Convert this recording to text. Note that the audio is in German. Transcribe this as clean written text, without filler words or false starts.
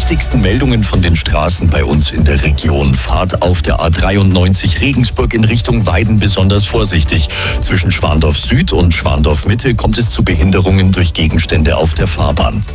wichtigsten Meldungen von den Straßen bei uns in der Region. Fahrt auf der A93 Regensburg in Richtung Weiden besonders vorsichtig. Zwischen Schwandorf Süd und Schwandorf Mitte kommt es zu Behinderungen durch Gegenstände auf der Fahrbahn.